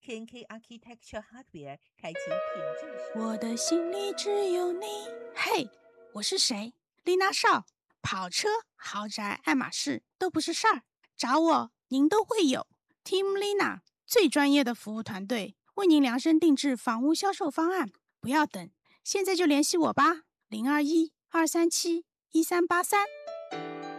10K Architecture Hardware 开启品质。 我的心里只有你。嘿，我是谁？丽娜少。跑车、豪宅、爱马仕都不是事儿，找我您都会有。Team Lina 最专业的服务团队，为您量身定制房屋销售方案。不要等，现在就联系我吧，021-237-1383。